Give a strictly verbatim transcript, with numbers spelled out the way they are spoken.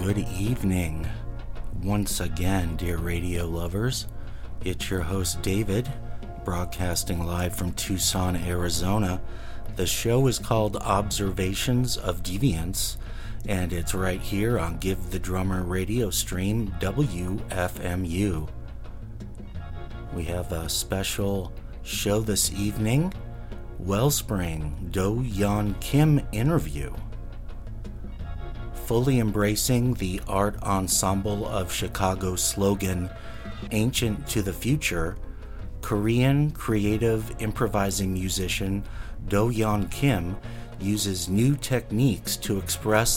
Good evening. Once again, dear radio lovers, it's your host David, broadcasting live from Tucson, Arizona. The show is called Observations of Deviance, and it's right here on Give the Drummer radio stream, W F M U. We have a special show this evening, Wellspring Do Yeon Kim interview. Fully embracing the art ensemble of Chicago's slogan, Ancient to the Future, Korean creative improvising musician Do Yeon Kim uses new techniques to express